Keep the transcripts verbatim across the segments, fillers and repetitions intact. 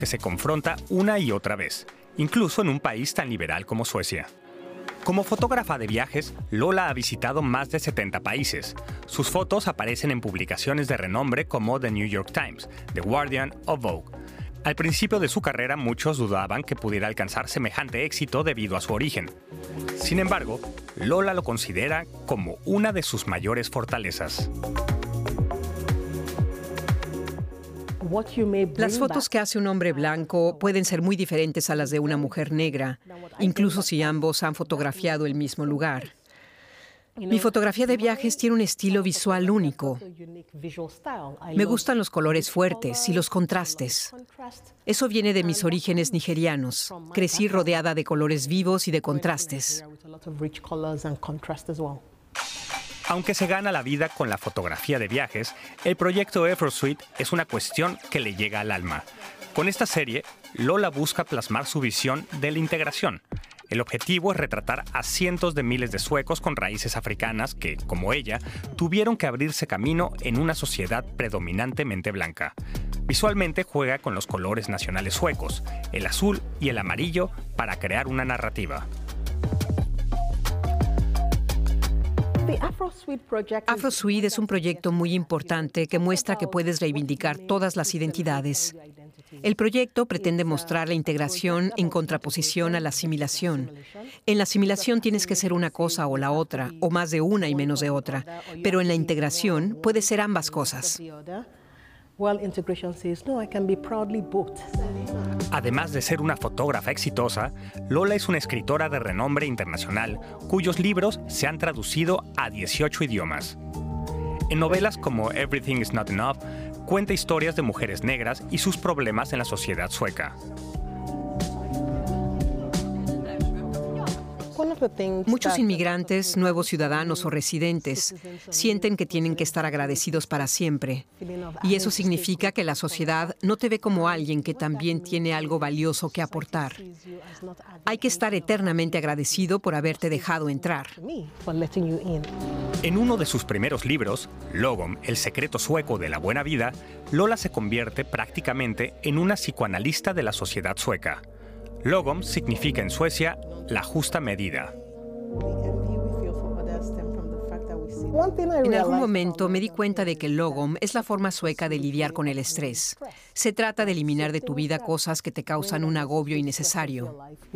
que se confronta una y otra vez, incluso en un país tan liberal como Suecia. Como fotógrafa de viajes, Lola ha visitado más de setenta países. Sus fotos aparecen en publicaciones de renombre como The New York Times, The Guardian o Vogue. Al principio de su carrera, muchos dudaban que pudiera alcanzar semejante éxito debido a su origen. Sin embargo, Lola lo considera como una de sus mayores fortalezas. Las fotos que hace un hombre blanco pueden ser muy diferentes a las de una mujer negra, incluso si ambos han fotografiado el mismo lugar. Mi fotografía de viajes tiene un estilo visual único. Me gustan los colores fuertes y los contrastes. Eso viene de mis orígenes nigerianos. Crecí rodeada de colores vivos y de contrastes. Aunque se gana la vida con la fotografía de viajes, el proyecto Effort Suite es una cuestión que le llega al alma. Con esta serie, Lola busca plasmar su visión de la integración. El objetivo es retratar a cientos de miles de suecos con raíces africanas que, como ella, tuvieron que abrirse camino en una sociedad predominantemente blanca. Visualmente juega con los colores nacionales suecos, el azul y el amarillo, para crear una narrativa. AfroSuite es un proyecto muy importante que muestra que puedes reivindicar todas las identidades. El proyecto pretende mostrar la integración en contraposición a la asimilación. En la asimilación tienes que ser una cosa o la otra, o más de una y menos de otra, pero en la integración puede ser ambas cosas. Además de ser una fotógrafa exitosa, Lola es una escritora de renombre internacional cuyos libros se han traducido a dieciocho idiomas. En novelas como Everything is Not Enough, cuenta historias de mujeres negras y sus problemas en la sociedad sueca. Muchos inmigrantes, nuevos ciudadanos o residentes, sienten que tienen que estar agradecidos para siempre. Y eso significa que la sociedad no te ve como alguien que también tiene algo valioso que aportar. Hay que estar eternamente agradecido por haberte dejado entrar. En uno de sus primeros libros, Logom, el secreto sueco de la buena vida, Lola se convierte prácticamente en una psicoanalista de la sociedad sueca. Logom significa en Suecia la justa medida. En algún momento me di cuenta de que el logom es la forma sueca de lidiar con el estrés. Se trata de eliminar de tu vida cosas que te causan un agobio innecesario.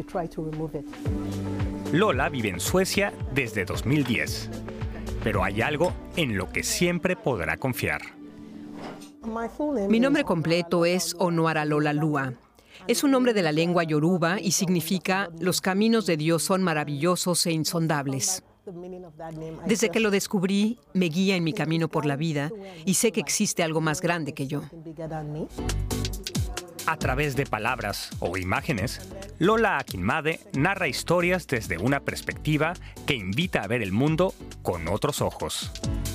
Lola vive en Suecia desde dos mil diez, pero hay algo en lo que siempre podrá confiar. Mi nombre completo es Onuaralola Lua. Es un nombre de la lengua yoruba y significa «Los caminos de Dios son maravillosos e insondables». Desde que lo descubrí, me guía en mi camino por la vida y sé que existe algo más grande que yo. A través de palabras o imágenes, Lola Akinmade narra historias desde una perspectiva que invita a ver el mundo con otros ojos.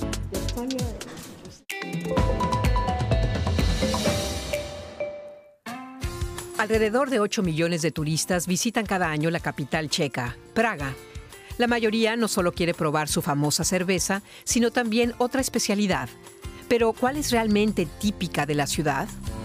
Alrededor de ocho millones de turistas visitan cada año la capital checa, Praga. La mayoría no solo quiere probar su famosa cerveza, sino también otra especialidad. Pero, ¿cuál es realmente típica de la ciudad?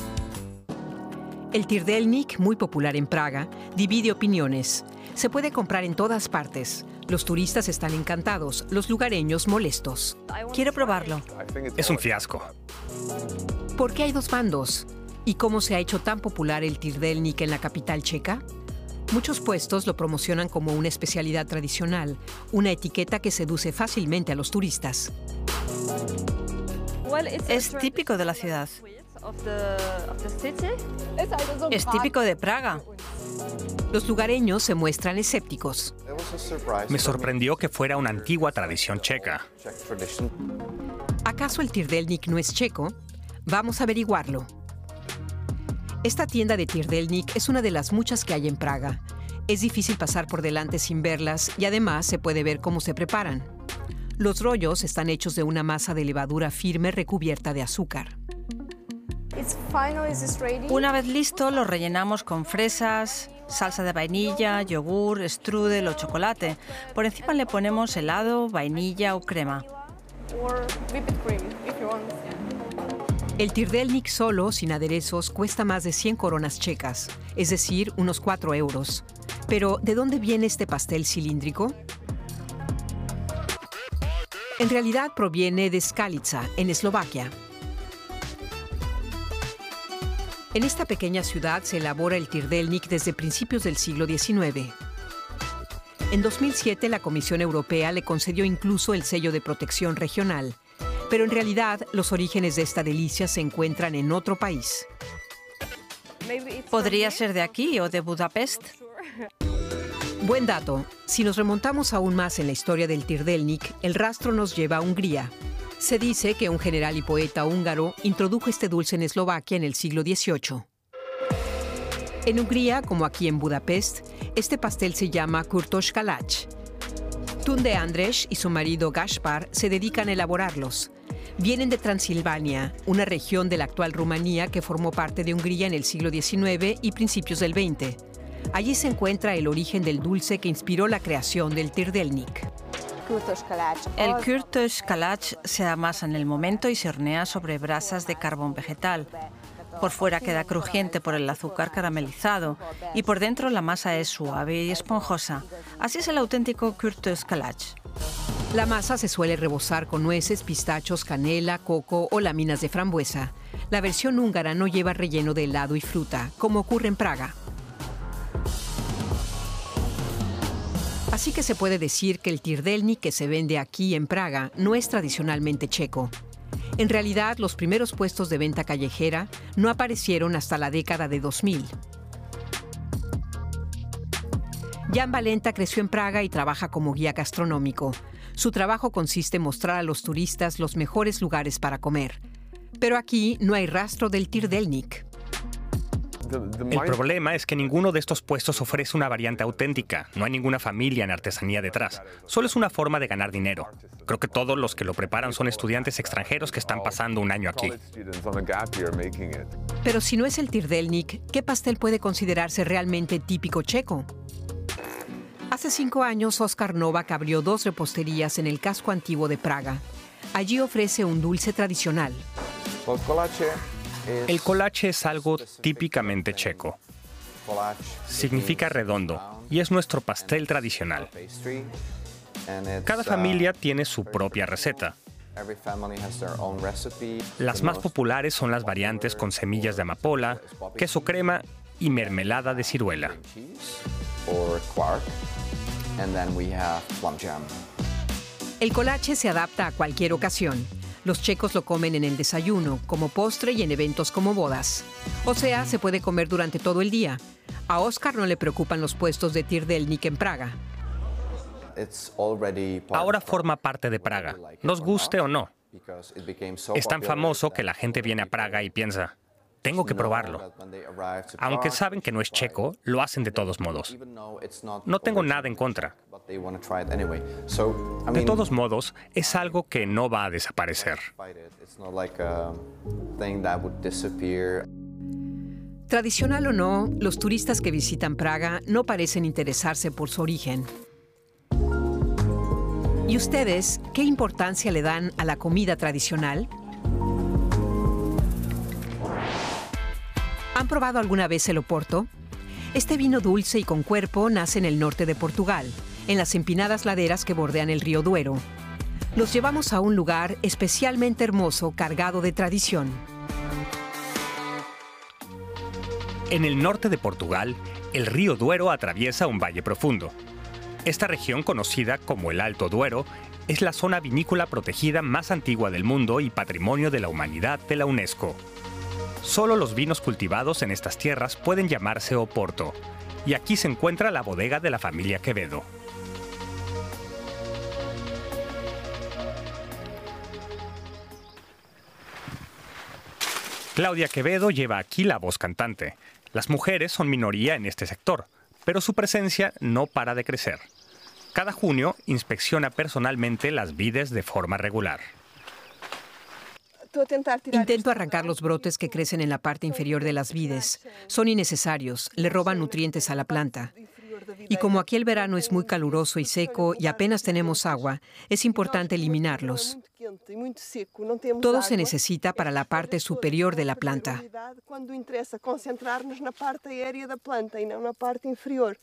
El Tyrdelnik, muy popular en Praga, divide opiniones. Se puede comprar en todas partes. Los turistas están encantados, los lugareños molestos. Quiero probarlo. Es un fiasco. ¿Por qué hay dos bandos? ¿Y cómo se ha hecho tan popular el Tyrdelnik en la capital checa? Muchos puestos lo promocionan como una especialidad tradicional, una etiqueta que seduce fácilmente a los turistas. Es típico de la ciudad. Es típico de Praga. Los lugareños se muestran escépticos. Me sorprendió que fuera una antigua tradición checa. ¿Acaso el Tyrdelnik no es checo? Vamos a averiguarlo. Esta tienda de Tyrdelnik es una de las muchas que hay en Praga. Es difícil pasar por delante sin verlas y además se puede ver cómo se preparan. Los rollos están hechos de una masa de levadura firme recubierta de azúcar. Una vez listo, lo rellenamos con fresas, salsa de vainilla, yogur, strudel o chocolate. Por encima le ponemos helado, vainilla o crema. El tirdelnik solo, sin aderezos, cuesta más de cien coronas checas, es decir, unos cuatro euros. Pero, ¿de dónde viene este pastel cilíndrico? En realidad proviene de Skalica, en Eslovaquia. En esta pequeña ciudad se elabora el tirdelnik desde principios del siglo diecinueve. En dos mil siete, la Comisión Europea le concedió incluso el sello de protección regional. Pero en realidad, los orígenes de esta delicia se encuentran en otro país. ¿Podría ser de aquí o de Budapest? Buen dato. Si nos remontamos aún más en la historia del tirdelnik, el rastro nos lleva a Hungría. Se dice que un general y poeta húngaro introdujo este dulce en Eslovaquia en el siglo dieciocho. En Hungría, como aquí en Budapest, este pastel se llama Kurtos kalács. Tunde András y su marido Gaspar se dedican a elaborarlos. Vienen de Transilvania, una región de la actual Rumanía que formó parte de Hungría en el siglo diecinueve y principios del veinte. Allí se encuentra el origen del dulce que inspiró la creación del tirdelnik. El Kurtos kalács se amasa en el momento y se hornea sobre brasas de carbón vegetal. Por fuera queda crujiente por el azúcar caramelizado y por dentro la masa es suave y esponjosa. Así es el auténtico Kurtos kalács. La masa se suele rebozar con nueces, pistachos, canela, coco o láminas de frambuesa. La versión húngara no lleva relleno de helado y fruta, como ocurre en Praga. Así que se puede decir que el tirdelnik que se vende aquí en Praga no es tradicionalmente checo. En realidad, los primeros puestos de venta callejera no aparecieron hasta la década de dos mil. Jan Valenta creció en Praga y trabaja como guía gastronómico. Su trabajo consiste en mostrar a los turistas los mejores lugares para comer. Pero aquí no hay rastro del tirdelnik. El problema es que ninguno de estos puestos ofrece una variante auténtica. No hay ninguna familia en artesanía detrás. Solo es una forma de ganar dinero. Creo que todos los que lo preparan son estudiantes extranjeros que están pasando un año aquí. Pero si no es el tirdelnik, ¿qué pastel puede considerarse realmente típico checo? Hace cinco años, Oskar Novak abrió dos reposterías en el casco antiguo de Praga. Allí ofrece un dulce tradicional. El kolache es algo típicamente checo. Significa redondo y es nuestro pastel tradicional. Cada familia tiene su propia receta. Las más populares son las variantes con semillas de amapola, queso crema y mermelada de ciruela. El kolache se adapta a cualquier ocasión. Los checos lo comen en el desayuno, como postre y en eventos como bodas. O sea, se puede comer durante todo el día. A Oskar no le preocupan los puestos de tirdelnik en Praga. Ahora forma parte de Praga, nos guste o no. Es tan famoso que la gente viene a Praga y piensa, tengo que probarlo. Aunque saben que no es checo, lo hacen de todos modos. No tengo nada en contra. De todos modos, es algo que no va a desaparecer. Tradicional o no, los turistas que visitan Praga no parecen interesarse por su origen. ¿Y ustedes qué importancia le dan a la comida tradicional? ¿Han probado alguna vez el Oporto? Este vino dulce y con cuerpo nace en el norte de Portugal, en las empinadas laderas que bordean el río Duero. Los llevamos a un lugar especialmente hermoso, cargado de tradición. En el norte de Portugal, el río Duero atraviesa un valle profundo. Esta región, conocida como el Alto Duero, es la zona vinícola protegida más antigua del mundo y Patrimonio de la Humanidad de la UNESCO. Solo los vinos cultivados en estas tierras pueden llamarse Oporto, y aquí se encuentra la bodega de la familia Quevedo. Claudia Quevedo lleva aquí la voz cantante. Las mujeres son minoría en este sector, pero su presencia no para de crecer. Cada junio inspecciona personalmente las vides de forma regular. Intento arrancar los brotes que crecen en la parte inferior de las vides. Son innecesarios, le roban nutrientes a la planta. Y como aquí el verano es muy caluroso y seco y apenas tenemos agua, es importante eliminarlos. Todo se necesita para la parte superior de la planta. Cuando interesa concentrarnos en la parte aérea de la planta y no en la parte inferior.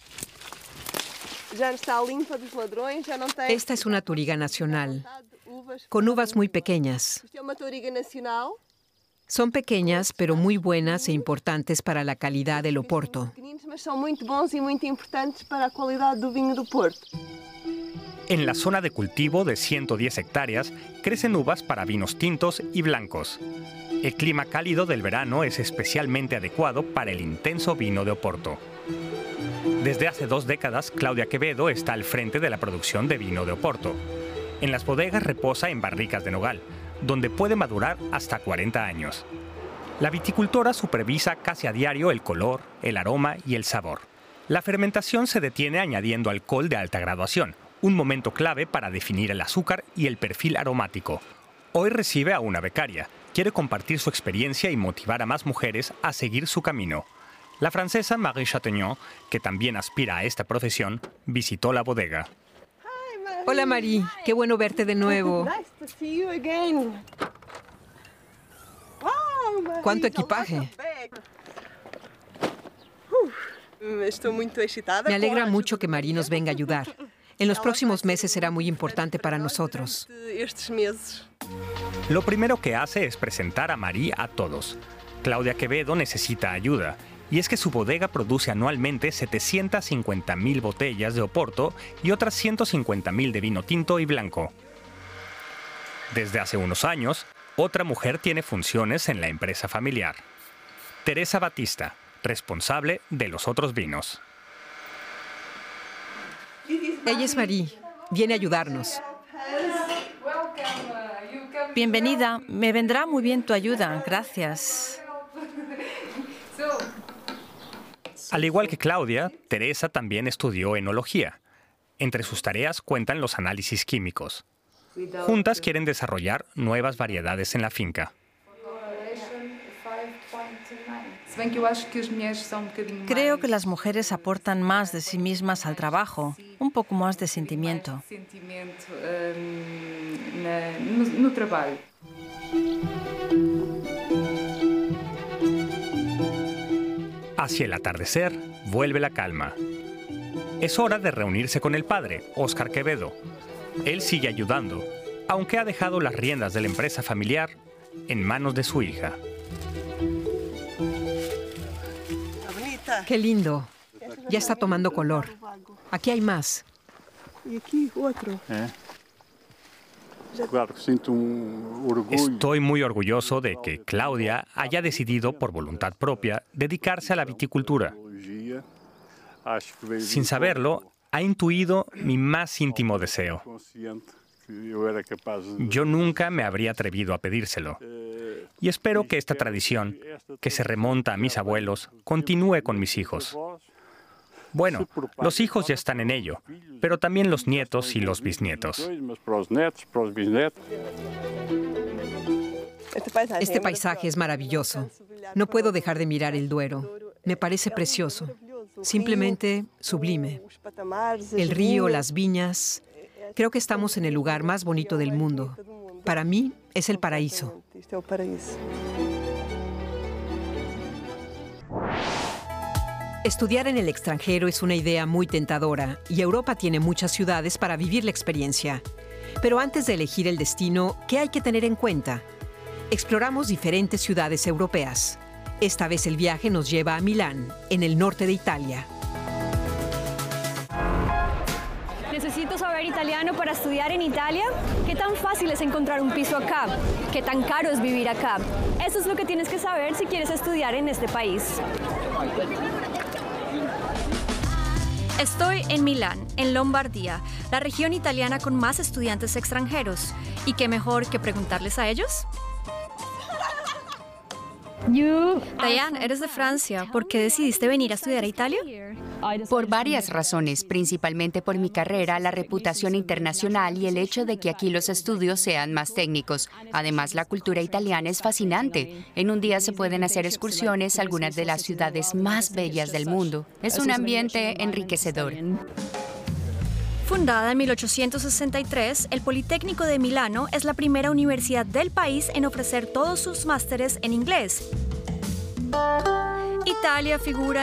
Ya está limpa de los ladrones, ya no está... Esta es una touriga nacional, con uvas muy pequeñas. Esta es una touriga nacional. Son pequeñas, pero muy buenas e importantes para la calidad del Oporto. Son muy bons y muy importantes para la calidad del vino de Oporto. En la zona de cultivo de ciento diez hectáreas crecen uvas para vinos tintos y blancos. El clima cálido del verano es especialmente adecuado para el intenso vino de Oporto. Desde hace dos décadas, Claudia Quevedo está al frente de la producción de vino de Oporto. En las bodegas reposa en barricas de nogal, donde puede madurar hasta cuarenta años. La viticultora supervisa casi a diario el color, el aroma y el sabor. La fermentación se detiene añadiendo alcohol de alta graduación, un momento clave para definir el azúcar y el perfil aromático. Hoy recibe a una becaria. Quiere compartir su experiencia y motivar a más mujeres a seguir su camino. La francesa Marie Chatagnon, que también aspira a esta profesión, visitó la bodega. Hola Marie, qué bueno verte de nuevo. ¿Cuánto equipaje? Estoy muy excitada. Me alegra mucho que Marie nos venga a ayudar. En los próximos meses será muy importante para nosotros. Lo primero que hace es presentar a Marie a todos. Claudia Quevedo necesita ayuda. Y es que su bodega produce anualmente setecientas cincuenta mil botellas de Oporto y otras ciento cincuenta mil de vino tinto y blanco. Desde hace unos años, otra mujer tiene funciones en la empresa familiar. Teresa Batista, responsable de los otros vinos. Ella es Marie. Viene a ayudarnos. Bienvenida. Me vendrá muy bien tu ayuda. Gracias. Al igual que Claudia, Teresa también estudió enología. Entre sus tareas cuentan los análisis químicos. Juntas quieren desarrollar nuevas variedades en la finca. Creo que las mujeres aportan más de sí mismas al trabajo, un poco más de sentimiento. Hacia el atardecer, vuelve la calma. Es hora de reunirse con el padre, Óscar Quevedo. Él sigue ayudando, aunque ha dejado las riendas de la empresa familiar en manos de su hija. Qué lindo. Ya está tomando color. Aquí hay más. Y aquí otro. ¿Eh? Claro, siento un orgullo. Estoy muy orgulloso de que Claudia haya decidido, por voluntad propia, dedicarse a la viticultura. Sin saberlo, ha intuido mi más íntimo deseo. Yo nunca me habría atrevido a pedírselo. Y espero que esta tradición, que se remonta a mis abuelos, continúe con mis hijos. Bueno, los hijos ya están en ello, pero también los nietos y los bisnietos. Este paisaje es maravilloso. No puedo dejar de mirar el Duero. Me parece precioso. Simplemente sublime. El río, las viñas. Creo que estamos en el lugar más bonito del mundo. Para mí es el paraíso. Estudiar en el extranjero es una idea muy tentadora y Europa tiene muchas ciudades para vivir la experiencia. Pero antes de elegir el destino, ¿qué hay que tener en cuenta? Exploramos diferentes ciudades europeas. Esta vez el viaje nos lleva a Milán, en el norte de Italia. ¿Necesito saber italiano para estudiar en Italia? ¿Qué tan fácil es encontrar un piso acá? ¿Qué tan caro es vivir acá? Eso es lo que tienes que saber si quieres estudiar en este país. Estoy en Milán, en Lombardía, la región italiana con más estudiantes extranjeros. ¿Y qué mejor que preguntarles a ellos? You... Diane, eres de Francia. ¿Por qué decidiste venir a estudiar a Italia? Por varias razones, principalmente por mi carrera, la reputación internacional y el hecho de que aquí los estudios sean más técnicos. Además, la cultura italiana es fascinante. En un día se pueden hacer excursiones a algunas de las ciudades más bellas del mundo. Es un ambiente enriquecedor. Fundada en mil ochocientos sesenta y tres, el Politécnico de Milano es la primera universidad del país en ofrecer todos sus másteres en inglés. Italia figura